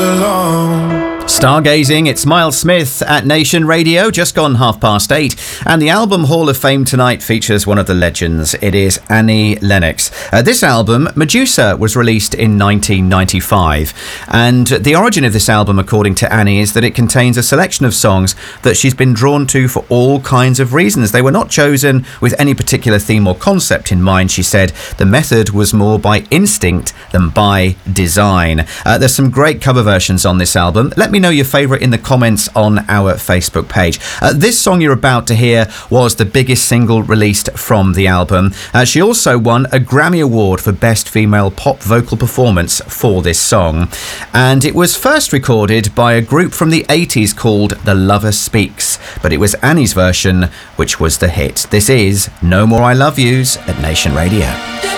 alone. Stargazing, it's Miles Smith at Nation Radio, just gone 8:30. And the Album Hall of Fame tonight features one of the legends. It is Annie Lennox. This album, Medusa, was released in 1995. And the origin of this album, according to Annie, is that it contains a selection of songs that she's been drawn to for all kinds of reasons. They were not chosen with any particular theme or concept in mind, she said. The method was more by instinct than by design. There's some great cover versions on this album. Let me know your favourite in the comments on our Facebook page. This song you're about to hear was the biggest single released from the album. She also won a Grammy Award for Best Female Pop Vocal Performance for this song. And it was first recorded by a group from the 80s called The Lover Speaks, but it was Annie's version which was the hit. This is No More I Love Yous at Nation Radio.